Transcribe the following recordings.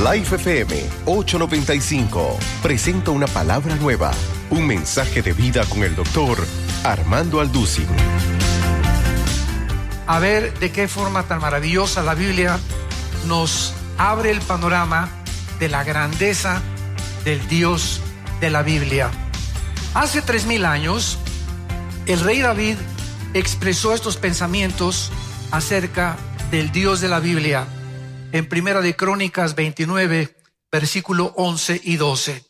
Life FM 895 presenta una palabra nueva, un mensaje de vida con el doctor Armando Alducin. A ver de qué forma tan maravillosa la Biblia nos abre el panorama de la grandeza del Dios de la Biblia. Hace 3000 años, el rey David expresó estos pensamientos acerca del Dios de la Biblia en Primera de Crónicas 29, versículo 11 y 12.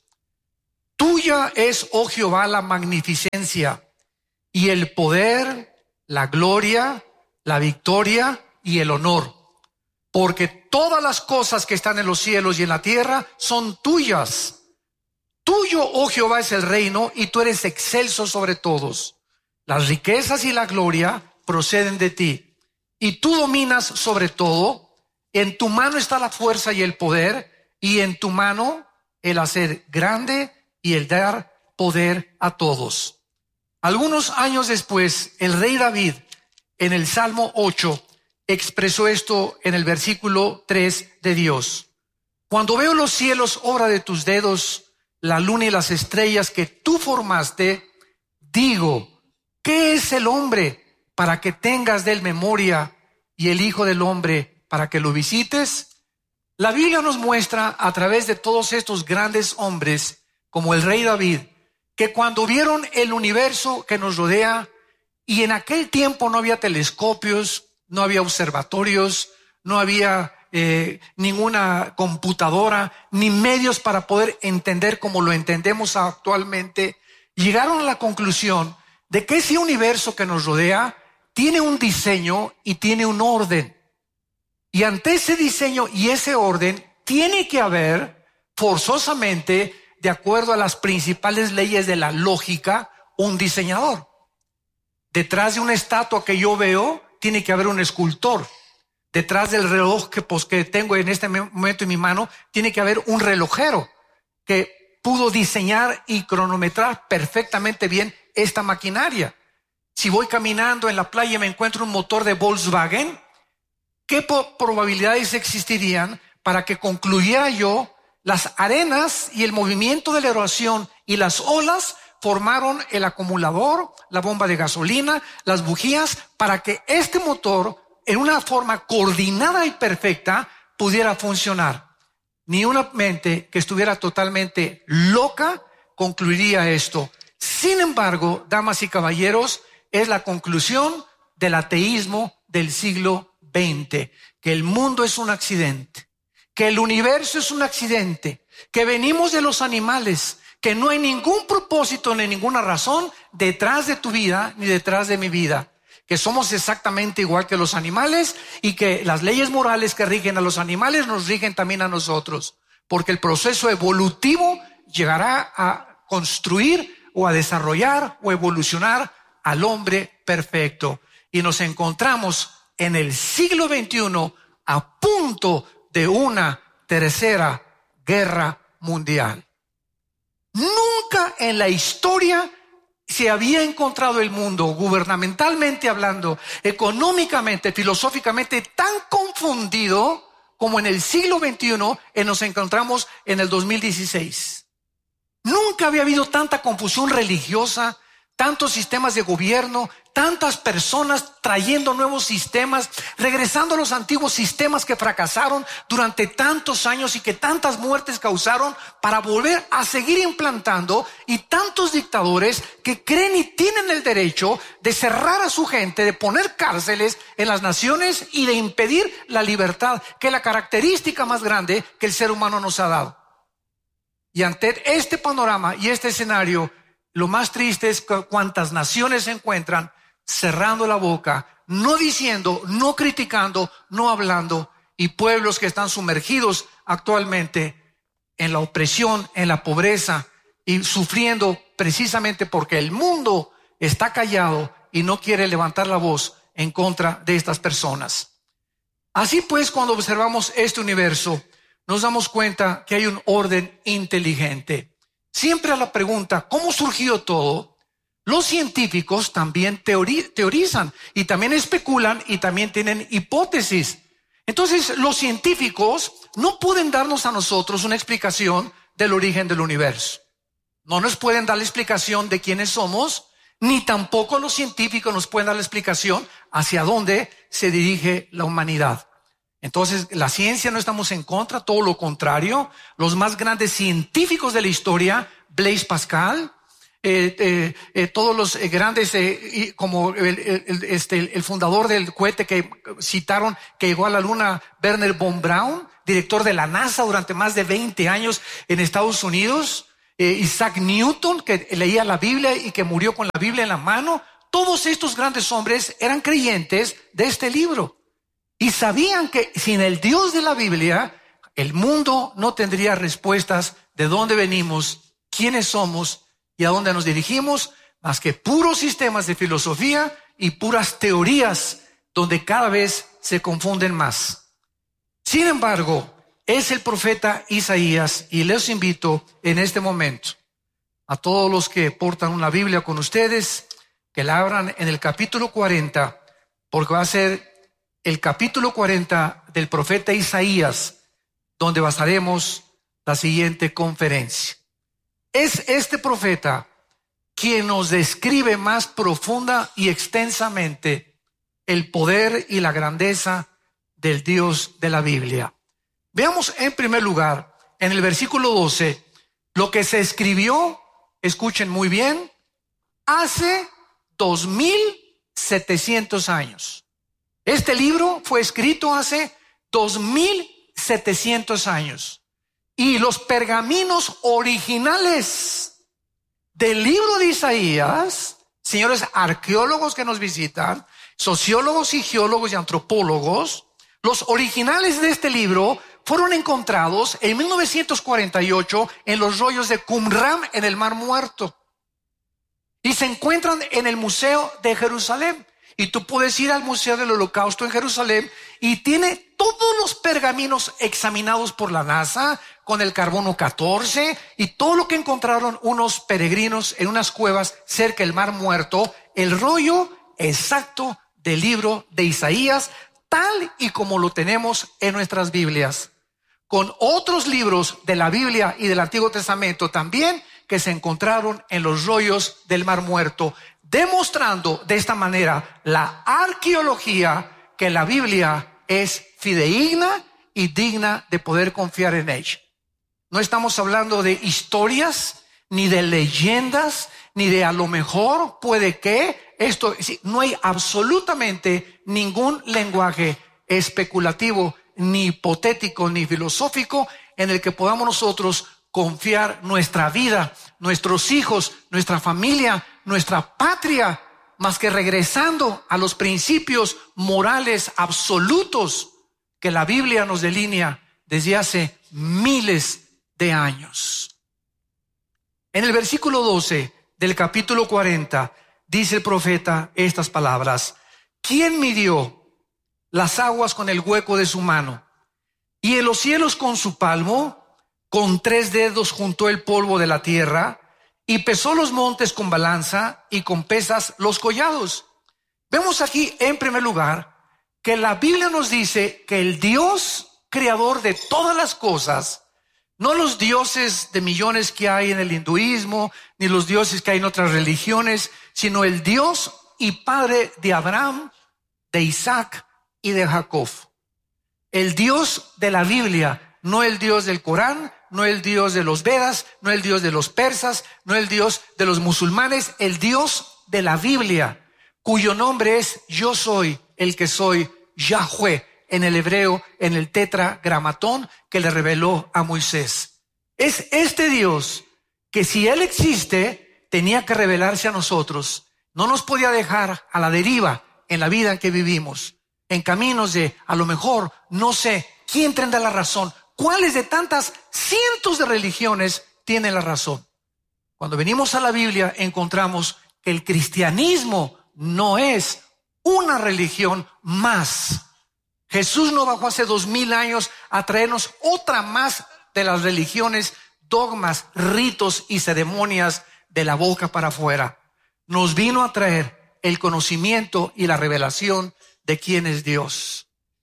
Tuya es, oh Jehová, la magnificencia y el poder, la gloria, la victoria y el honor, porque todas las cosas que están en los cielos y en la tierra son tuyas. Tuyo, oh Jehová, es el reino y tú eres excelso sobre todos. Las riquezas y la gloria proceden de ti y tú dominas sobre todo. En tu mano está la fuerza y el poder, y en tu mano el hacer grande y el dar poder a todos. Algunos años después, el rey David, en el Salmo 8, expresó esto en el versículo 3 de Dios. Cuando veo los cielos, obra de tus dedos, la luna y las estrellas que tú formaste, digo, ¿qué es el hombre para que tengas de él memoria y el hijo del hombre para que lo visites? La Biblia nos muestra a través de todos estos grandes hombres, como el rey David, que cuando vieron el universo que nos rodea, y en aquel tiempo no había telescopios, no había observatorios, no había ninguna computadora, ni medios para poder entender como lo entendemos actualmente, llegaron a la conclusión de que ese universo que nos rodea tiene un diseño y tiene un orden. Y ante ese diseño y ese orden tiene que haber forzosamente, de acuerdo a las principales leyes de la lógica, un diseñador. Detrás de una estatua que yo veo tiene que haber un escultor. Detrás del reloj que tengo en este momento en mi mano tiene que haber un relojero que pudo diseñar y cronometrar perfectamente bien esta maquinaria. Si voy caminando en la playa y me encuentro un motor de Volkswagen, ¿qué probabilidades existirían para que concluyera yo? Las arenas y el movimiento de la erosión y las olas formaron el acumulador, la bomba de gasolina, las bujías, para que este motor, en una forma coordinada y perfecta, pudiera funcionar. Ni una mente que estuviera totalmente loca concluiría esto. Sin embargo, damas y caballeros, es la conclusión del ateísmo del siglo XX, que el mundo es un accidente, que el universo es un accidente, que venimos de los animales, que no hay ningún propósito ni ninguna razón detrás de tu vida ni detrás de mi vida, que somos exactamente igual que los animales y que las leyes morales que rigen a los animales nos rigen también a nosotros, porque el proceso evolutivo llegará a construir o a desarrollar o evolucionar al hombre perfecto. Y nos encontramos en el siglo XXI a punto de una tercera guerra mundial. Nunca en la historia se había encontrado el mundo, gubernamentalmente hablando, económicamente, filosóficamente, tan confundido como en el siglo XXI nos encontramos en el 2016. Nunca había habido tanta confusión religiosa, tantos sistemas de gobierno, tantas personas trayendo nuevos sistemas, regresando a los antiguos sistemas que fracasaron durante tantos años y que tantas muertes causaron, para volver a seguir implantando, y tantos dictadores que creen y tienen el derecho de cerrar a su gente, de poner cárceles en las naciones y de impedir la libertad, que es la característica más grande que el ser humano nos ha dado. Y ante este panorama y este escenario, lo más triste es que cuántas naciones se encuentran cerrando la boca, no diciendo, no criticando, no hablando, y pueblos que están sumergidos actualmente en la opresión, en la pobreza y sufriendo precisamente porque el mundo está callado y no quiere levantar la voz en contra de estas personas. Así pues, cuando observamos este universo, nos damos cuenta que hay un orden inteligente. Siempre a la pregunta, ¿cómo surgió todo? Los científicos también teorizan y también especulan y también tienen hipótesis. Entonces, los científicos no pueden darnos a nosotros una explicación del origen del universo. No nos pueden dar la explicación de quiénes somos, ni tampoco los científicos nos pueden dar la explicación hacia dónde se dirige la humanidad. Entonces, la ciencia no estamos en contra, todo lo contrario. Los más grandes científicos de la historia, Blaise Pascal, todos los grandes, como el fundador del cohete que citaron, que llegó a la luna, Wernher von Braun, director de la NASA durante más de 20 años en Estados Unidos, Isaac Newton, que leía la Biblia y que murió con la Biblia en la mano. Todos estos grandes hombres eran creyentes de este libro y sabían que sin el Dios de la Biblia, el mundo no tendría respuestas de dónde venimos, quiénes somos y a dónde nos dirigimos, más que puros sistemas de filosofía y puras teorías donde cada vez se confunden más. Sin embargo, es el profeta Isaías, y les invito en este momento a todos los que portan una Biblia con ustedes, que la abran en el capítulo 40, porque va a ser el capítulo 40 del profeta Isaías, donde basaremos la siguiente conferencia. Es este profeta quien nos describe más profunda y extensamente el poder y la grandeza del Dios de la Biblia. Veamos en primer lugar, en el versículo 12, lo que se escribió, escuchen muy bien, hace 2700 años. Este libro fue escrito hace 2700 años. Y los pergaminos originales del libro de Isaías, señores arqueólogos que nos visitan, sociólogos y geólogos y antropólogos, los originales de este libro fueron encontrados en 1948 en los rollos de Qumran en el Mar Muerto. Y se encuentran en el Museo de Jerusalén. Y tú puedes ir al Museo del Holocausto en Jerusalén y tiene todos los pergaminos examinados por la NASA con el carbono 14 y todo lo que encontraron unos peregrinos en unas cuevas cerca del Mar Muerto, el rollo exacto del libro de Isaías, tal y como lo tenemos en nuestras Biblias, con otros libros de la Biblia y del Antiguo Testamento también que se encontraron en los rollos del Mar Muerto, demostrando de esta manera la arqueología que la Biblia es fidedigna y digna de poder confiar en ella. No estamos hablando de historias, ni de leyendas, ni de a lo mejor puede que esto, no hay absolutamente ningún lenguaje especulativo, ni hipotético, ni filosófico en el que podamos nosotros confiar nuestra vida, nuestros hijos, nuestra familia, nuestra patria, más que regresando a los principios morales absolutos que la Biblia nos delinea desde hace miles de años. En el versículo 12 del capítulo 40 dice el profeta estas palabras: ¿Quién midió las aguas con el hueco de su mano, y en los cielos con su palmo? Con 3 dedos juntó el polvo de la tierra, y pesó los montes con balanza, y con pesas los collados. Vemos aquí en primer lugar que la Biblia nos dice que el Dios creador de todas las cosas, no los dioses de millones que hay en el hinduismo, ni los dioses que hay en otras religiones, sino el Dios y Padre de Abraham, de Isaac y de Jacob. El Dios de la Biblia, no el Dios del Corán, no el Dios de los Vedas, no el Dios de los persas, no el Dios de los musulmanes, el Dios de la Biblia, cuyo nombre es Yo soy el que soy, Yahweh, en el hebreo, en el tetragramatón que le reveló a Moisés. Es este Dios que, si Él existe, tenía que revelarse a nosotros. No nos podía dejar a la deriva en la vida en que vivimos, en caminos de, a lo mejor, no sé, ¿quién tendrá la razón? ¿Cuáles de tantas cientos de religiones tienen la razón? Cuando venimos a la Biblia encontramos que el cristianismo no es una religión más. Jesús no bajó hace 2000 años a traernos otra más de las religiones, dogmas, ritos y ceremonias de la boca para afuera. Nos vino a traer el conocimiento y la revelación de quién es Dios.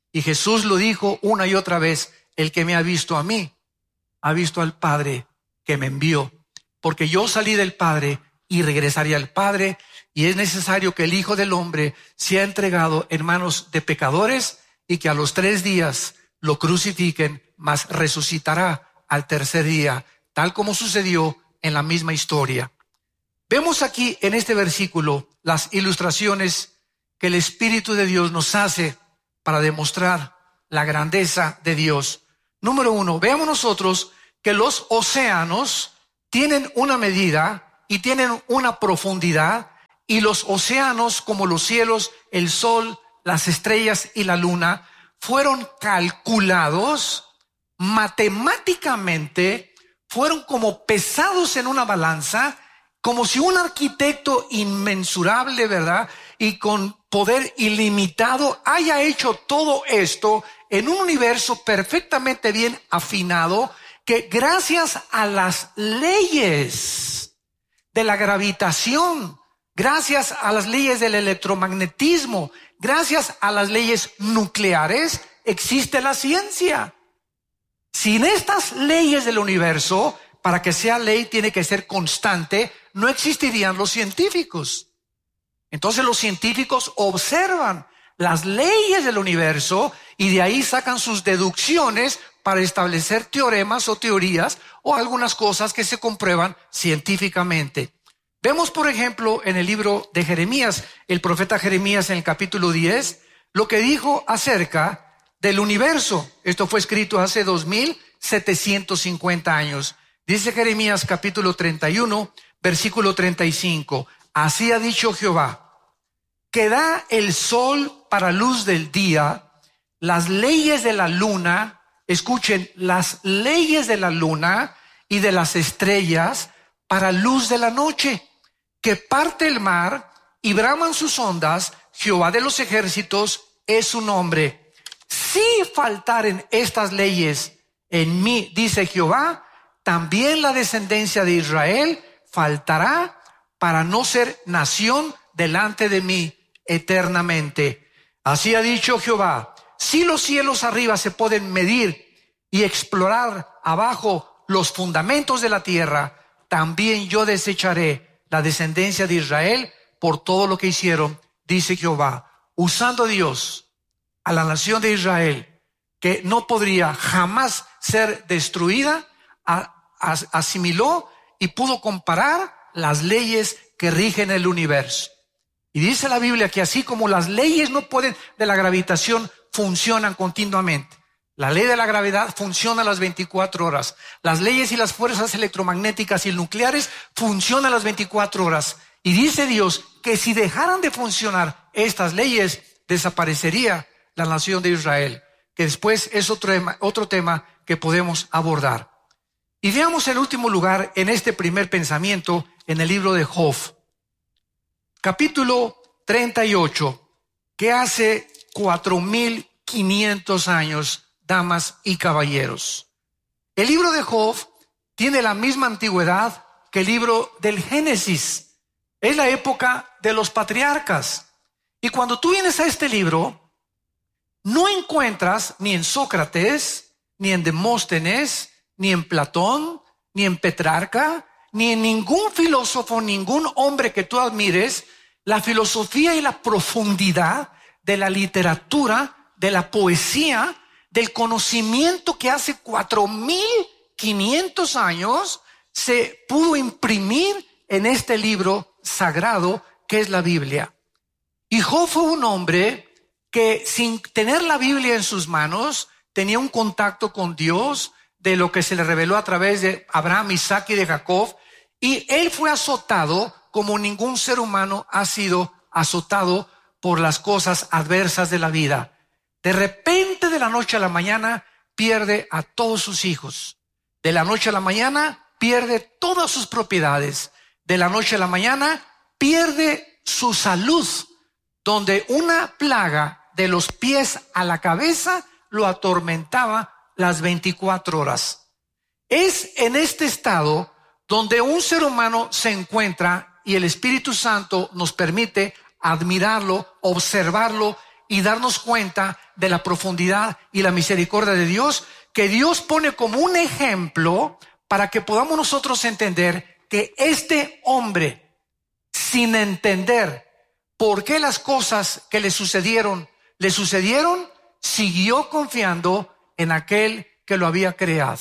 Y Jesús lo dijo una y otra vez: el que me ha visto a mí, ha visto al Padre que me envió. Porque yo salí del Padre y regresaré al Padre, y es necesario que el Hijo del Hombre sea entregado en manos de pecadores y que a los 3 días lo crucifiquen, mas resucitará al tercer día, tal como sucedió en la misma historia. Vemos aquí en este versículo las ilustraciones que el Espíritu de Dios nos hace para demostrar la grandeza de Dios. Número 1, veamos nosotros que los océanos tienen una medida y tienen una profundidad, y los océanos, como los cielos, el sol, las estrellas y la luna, fueron calculados matemáticamente, fueron como pesados en una balanza, como si un arquitecto inmensurable, ¿verdad?, y con poder ilimitado haya hecho todo esto en un universo perfectamente bien afinado, que gracias a las leyes de la gravitación, gracias a las leyes del electromagnetismo, gracias a las leyes nucleares, existe la ciencia. Sin estas leyes del universo, para que sea ley tiene que ser constante, no existirían los científicos. Entonces los científicos observan las leyes del universo y de ahí sacan sus deducciones para establecer teoremas o teorías o algunas cosas que se comprueban científicamente. Vemos, por ejemplo, en el libro de Jeremías, el profeta Jeremías en el capítulo 10, lo que dijo acerca del universo. Esto fue escrito hace 2750 años. Dice Jeremías capítulo 31, versículo 35. Así ha dicho Jehová, que da el sol para luz del día, las leyes de la luna, escuchen, las leyes de la luna y de las estrellas para luz de la noche, que parte el mar y braman sus ondas, Jehová de los ejércitos es su nombre. Si faltaren estas leyes en mí, dice Jehová, también la descendencia de Israel faltará para no ser nación delante de mí eternamente. Así ha dicho Jehová, si los cielos arriba se pueden medir y explorar abajo los fundamentos de la tierra, también yo desecharé la descendencia de Israel por todo lo que hicieron, dice Jehová. Usando Dios a la nación de Israel, que no podría jamás ser destruida, asimiló y pudo comparar las leyes que rigen el universo. Y dice la Biblia que así como las leyes no pueden de la gravitación funcionan continuamente. La ley de la gravedad funciona a las 24 horas. Las leyes y las fuerzas electromagnéticas y nucleares funcionan a las 24 horas. Y dice Dios que si dejaran de funcionar estas leyes, desaparecería la nación de Israel, que después es otro tema que podemos abordar. Y veamos en último lugar en este primer pensamiento en el libro de Job, capítulo 38, que hace 4500 años, damas y caballeros. El libro de Job tiene la misma antigüedad que el libro del Génesis. Es la época de los patriarcas. Y cuando tú vienes a este libro, no encuentras ni en Sócrates, ni en Demóstenes, ni en Platón, ni en Petrarca, ni en ningún filósofo, ningún hombre que tú admires, la filosofía y la profundidad de la literatura, de la poesía, del conocimiento que hace 4500 años se pudo imprimir en este libro sagrado que es la Biblia. Y Job fue un hombre que sin tener la Biblia en sus manos tenía un contacto con Dios de lo que se le reveló a través de Abraham, Isaac y de Jacob, y él fue azotado como ningún ser humano ha sido azotado por las cosas adversas de la vida. De repente, de la noche a la mañana, pierde a todos sus hijos. De la noche a la mañana, pierde todas sus propiedades. De la noche a la mañana, pierde su salud, donde una plaga de los pies a la cabeza lo atormentaba las 24 horas. Es en este estado donde un ser humano se encuentra y el Espíritu Santo nos permite admirarlo, observarlo y darnos cuenta de la profundidad y la misericordia de Dios, que Dios pone como un ejemplo para que podamos nosotros entender que este hombre, sin entender por qué las cosas que le sucedieron, siguió confiando en aquel que lo había creado.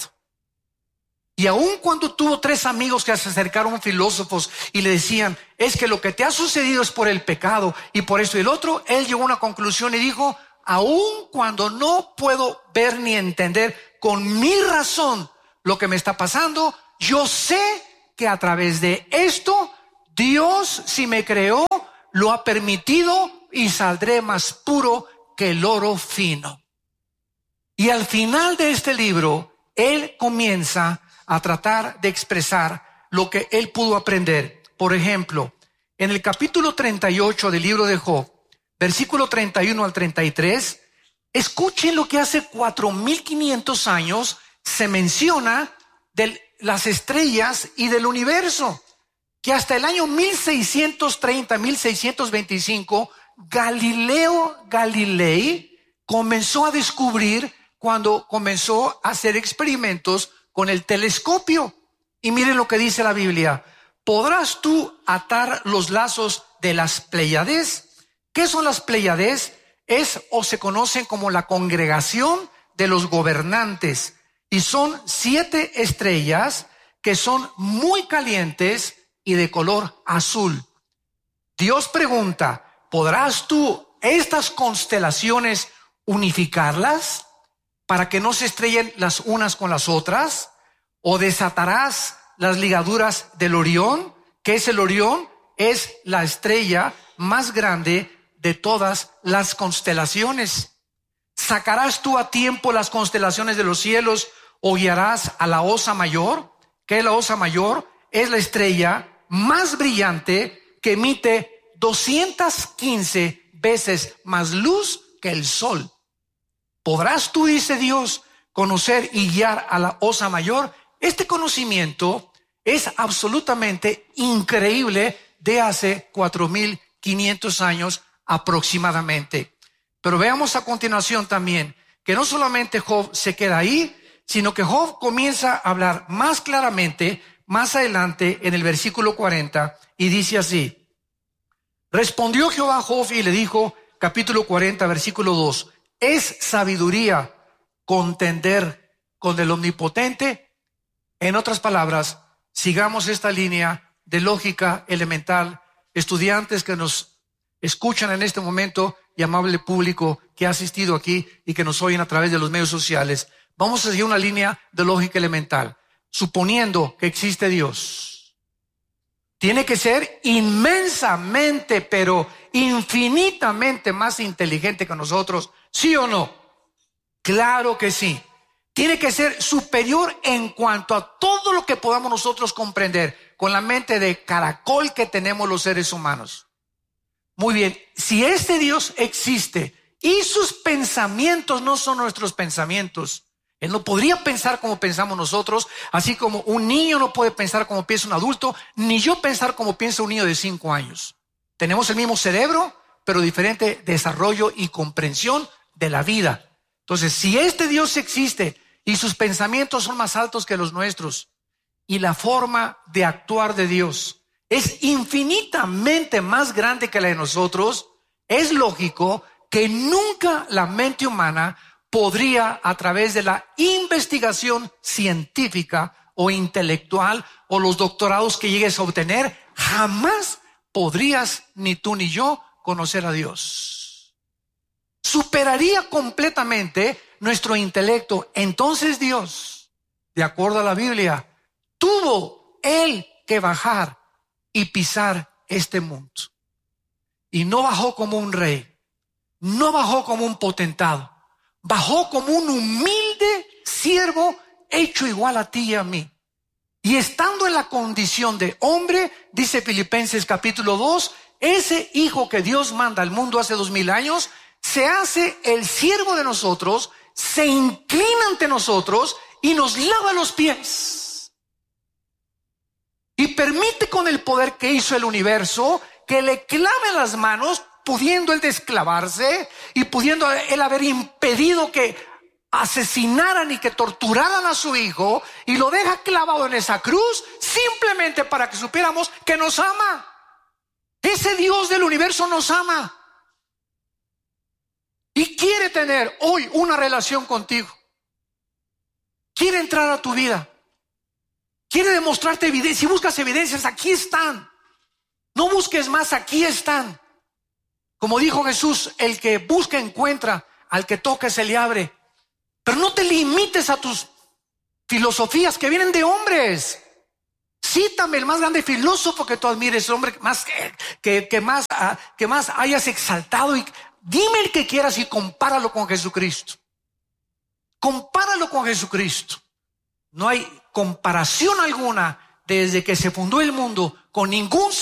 Y aun cuando tuvo 3 amigos que se acercaron, filósofos, y le decían, es que lo que te ha sucedido es por el pecado y por esto y el otro, él llegó a una conclusión y dijo, aun cuando no puedo ver ni entender con mi razón lo que me está pasando, yo sé que a través de esto, Dios, si me creó, lo ha permitido y saldré más puro que el oro fino. Y al final de este libro, él comienza a tratar de expresar lo que él pudo aprender. Por ejemplo, en el capítulo 38 del libro de Job, versículo 31 al 33, escuchen lo que hace 4,500 años se menciona de las estrellas y del universo, que hasta el año 1630, 1625, Galileo Galilei comenzó a descubrir cuando comenzó a hacer experimentos con el telescopio. Y miren lo que dice la Biblia. ¿Podrás tú atar los lazos de las Pléyades? ¿Qué son las Pléyades? Es o se conocen como la congregación de los gobernantes. Y son 7 estrellas que son muy calientes y de color azul. Dios pregunta, ¿podrás tú estas constelaciones unificarlas para que no se estrellen las unas con las otras? ¿O desatarás las ligaduras del Orión? ¿Qué es el Orión? Es la estrella más grande de todas las constelaciones. ¿Sacarás tú a tiempo las constelaciones de los cielos o guiarás a la Osa Mayor? ¿Qué es la Osa Mayor? Es la estrella más brillante que emite 215 veces más luz que el sol. ¿Podrás tú, dice Dios, conocer y guiar a la Osa Mayor? Este conocimiento es absolutamente increíble de hace 4,500 años aproximadamente. Pero veamos a continuación también que no solamente Job se queda ahí, sino que Job comienza a hablar más claramente más adelante en el versículo 40 y dice así: respondió Jehová a Job y le dijo, capítulo 40, versículo 2, ¿es sabiduría contender con el Omnipotente? En otras palabras, sigamos esta línea de lógica elemental. Estudiantes que nos escuchan en este momento y amable público que ha asistido aquí y que nos oyen a través de los medios sociales, vamos a seguir una línea de lógica elemental. Suponiendo que existe Dios, tiene que ser inmensamente, pero infinitamente más inteligente que nosotros, ¿sí o no? Claro que sí. Tiene que ser superior en cuanto a todo lo que podamos nosotros comprender con la mente de caracol que tenemos los seres humanos. Muy bien, si este Dios existe y sus pensamientos no son nuestros pensamientos, Él no podría pensar como pensamos nosotros, así como un niño no puede pensar como piensa un adulto, ni yo pensar como piensa un niño de 5 años. Tenemos el mismo cerebro, pero diferente desarrollo y comprensión de la vida. Entonces, si este Dios existe y sus pensamientos son más altos que los nuestros, y la forma de actuar de Dios es infinitamente más grande que la de nosotros, es lógico que nunca la mente humana podría, a través de la investigación científica o intelectual o los doctorados que llegues a obtener, jamás podrías ni tú ni yo conocer a Dios. Superaría completamente nuestro intelecto. Entonces Dios, de acuerdo a la Biblia, tuvo Él que bajar y pisar este mundo. Y no bajó como un rey, no bajó como un potentado, bajó como un humilde siervo hecho igual a ti y a mí. Y estando en la condición de hombre, dice Filipenses capítulo 2, ese hijo que Dios manda al mundo hace 2000 años, se hace el siervo de nosotros, se inclina ante nosotros y nos lava los pies. Y permite con el poder que hizo el universo que le clave las manos pudiendo él desclavarse y pudiendo él haber impedido que asesinaran y que torturaran a su hijo, y lo deja clavado en esa cruz simplemente para que supiéramos que nos ama. Ese Dios del universo nos ama y quiere tener hoy una relación contigo. Quiere entrar a tu vida, quiere demostrarte evidencia. Si buscas evidencias, aquí están. No busques más, aquí están. Como dijo Jesús, el que busca encuentra, al que toca se le abre. Pero no te limites a tus filosofías que vienen de hombres. Cítame el más grande filósofo que tú admires, el hombre que más hayas exaltado, y dime el que quieras y compáralo con Jesucristo. Compáralo con Jesucristo. No hay comparación alguna desde que se fundó el mundo con ningún